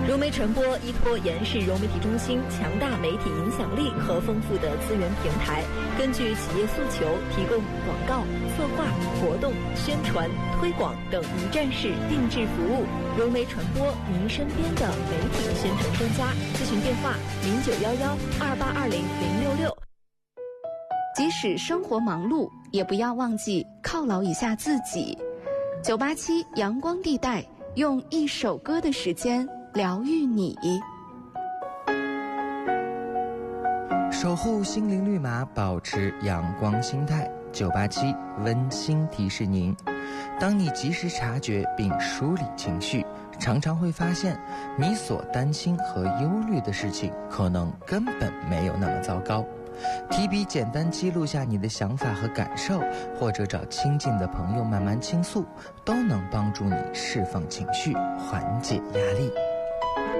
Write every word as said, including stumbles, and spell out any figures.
融媒传播依托延世融媒体中心强大媒体影响力和丰富的资源平台，根据企业诉求，提供广告、策划、活动、宣传、推广等一站式定制服务。融媒传播，您身边的媒体宣传专家。咨询电话：零九幺幺二八二零零六六。 即使生活忙碌，也不要忘记犒劳一下自己。九八七阳光地带，用一首歌的时间疗愈你， 守护心灵绿码，保持阳光心态。九八七温馨提示您：当你及时察觉并梳理情绪，常常会发现你所担心和忧虑的事情可能根本没有那么糟糕。提笔简单记录下你的想法和感受，或者找亲近的朋友慢慢倾诉，都能帮助你释放情绪，缓解压力。